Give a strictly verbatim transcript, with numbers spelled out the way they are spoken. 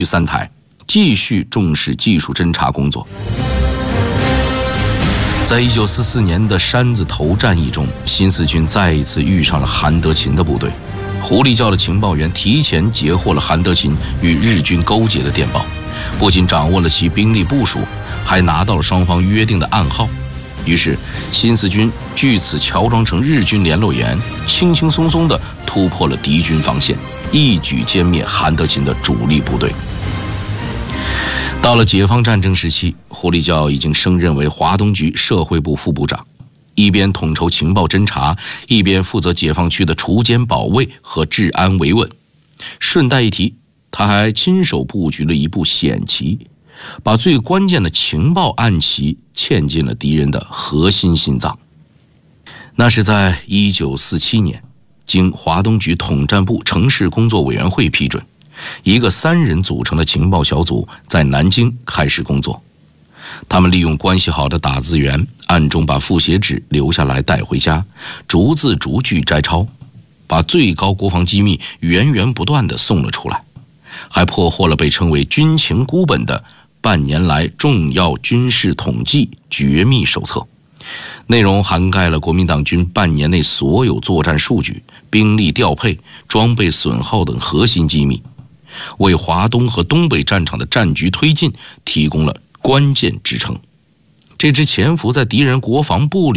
三台，继续重视技术侦察工作。在一九四四年的山子头战役中，新四军再一次遇上了韩德勤的部队。狐狸教的情报员提前截获了韩德勤与日军勾结的电报，不仅掌握了其兵力部署，还拿到了双方约定的暗号。于是新四军据此乔装成日军联络员，轻轻松松地突破了敌军防线，一举歼灭韩德勤的主力部队。到了解放战争时期，狐狸教已经升任为华东局社会部副部长，一边统筹情报侦察，一边负责解放区的锄奸保卫和治安维稳。顺带一提，他还亲手布局了一步险棋，把最关键的情报暗棋嵌进了敌人的核心心脏。那是在一九四七年，经华东局统战部城市工作委员会批准，一个三人组成的情报小组在南京开始工作。他们利用关系好的打字员，暗中把复写纸留下来带回家，逐字逐句摘抄，把最高国防机密源源不断地送了出来，还破获了被称为军情孤本的半年来重要军事统计绝密手册，内容涵盖了国民党军半年内所有作战数据、兵力调配、装备损耗等核心机密，为华东和东北战场的战局推进提供了关键支撑。这支潜伏在敌人国防部里